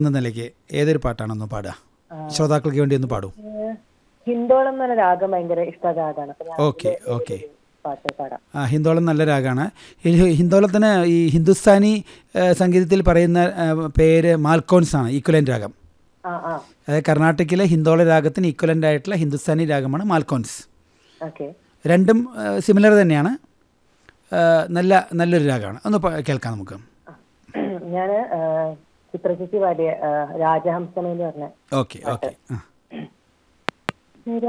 എന്ന നിലയ്ക്ക് ഏതൊരു പാട്ടാണെന്ന് പാടുക, ശ്രോതാക്കൾക്ക് വേണ്ടി ഒന്ന് പാടൂ. ഹിന്ദോളം എന്ന രാഗം ഭയങ്കര ഇഷ്ടരാഗാണ്. Okay okay. പാട്ട് പാടാം. ഹിന്ദോളം നല്ല രാഗമാണ്. ഹിന്ദോളത്തിന് ഈ ഹിന്ദുസ്ഥാനി സംഗീതത്തിൽ പറയുന്ന പേര് മാൽക്കോൺസ് ആണ്, ഈക്വലൻ്റ് രാഗം. അതായത് കർണാടകയിലെ ഹിന്ദോള രാഗത്തിന് ഈക്വലൻ്റ് ആയിട്ടുള്ള ഹിന്ദുസ്ഥാനി രാഗമാണ് മാൽക്കോൺസ്. രണ്ടും സിമിലർ തന്നെയാണ്, നല്ലൊരു രാഗമാണ്. ഒന്ന് കേൾക്കാം നമുക്ക്. ഞാൻ ചിത്രചേച്ചി പാടിയ രാജഹംസമേന്ന് പറഞ്ഞ. Okay okay.